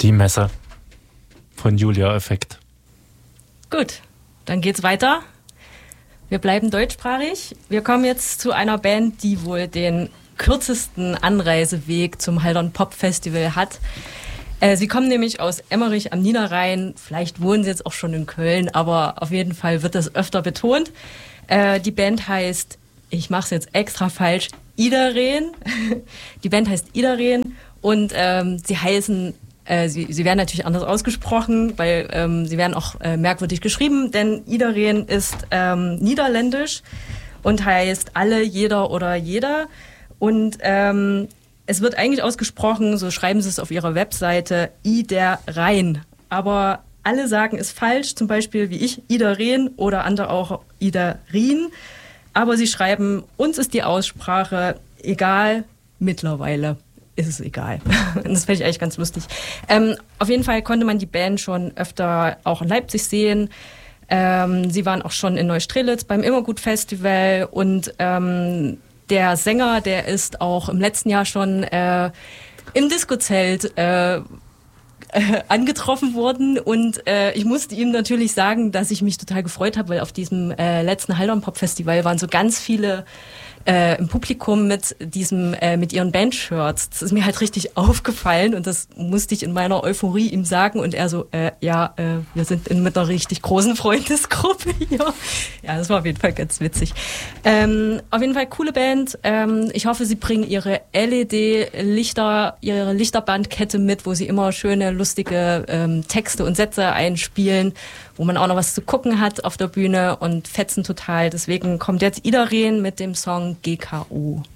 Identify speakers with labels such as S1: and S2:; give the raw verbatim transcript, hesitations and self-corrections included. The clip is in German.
S1: Die Messe von Julia Effekt.
S2: Gut, dann geht's weiter. Wir bleiben deutschsprachig. Wir kommen jetzt zu einer Band, die wohl den kürzesten Anreiseweg zum Haldern Pop Festival hat. Äh, sie kommen nämlich aus Emmerich am Niederrhein. Vielleicht wohnen sie jetzt auch schon in Köln, aber auf jeden Fall wird das öfter betont. Äh, die Band heißt, ich mache es jetzt extra falsch, Idaren. Die Band heißt Idaren und ähm, sie heißen, äh, sie, sie werden natürlich anders ausgesprochen, weil ähm, sie werden auch äh, merkwürdig geschrieben, denn Idaren ist ähm, niederländisch und heißt alle, jeder oder jeder. Und ähm, es wird eigentlich ausgesprochen, so schreiben sie es auf ihrer Webseite, Idaren. Aber alle sagen es falsch, zum Beispiel wie ich, Idaren oder andere auch Idarin. Aber sie schreiben, uns ist die Aussprache egal, mittlerweile ist es egal. Das fände ich eigentlich ganz lustig. Ähm, auf jeden Fall konnte man die Band schon öfter auch in Leipzig sehen. Ähm, sie waren auch schon in Neustrelitz beim Immergut-Festival und ähm, der Sänger, der ist auch im letzten Jahr schon äh, im Disco-Zelt äh, äh, angetroffen worden und äh, ich musste ihm natürlich sagen, dass ich mich total gefreut habe, weil auf diesem äh, letzten Haldern Pop Festival waren so ganz viele äh, im Publikum mit diesem äh, mit ihren Bandshirts. Das ist mir halt richtig aufgefallen und das musste ich in meiner Euphorie ihm sagen und er so, äh, ja, äh, wir sind in, mit einer richtig großen Freundesgruppe hier. Ja, das war auf jeden Fall ganz witzig. Ähm, auf jeden Fall coole Band. Ähm, ich hoffe, sie bringen ihre L E D-Lichter, ihre Lichterbandkette mit, wo sie immer schöne, lustige ähm, Texte und Sätze einspielen, wo man auch noch was zu gucken hat auf der Bühne und fetzen total. Deswegen kommt jetzt Idaren mit dem Song G K O.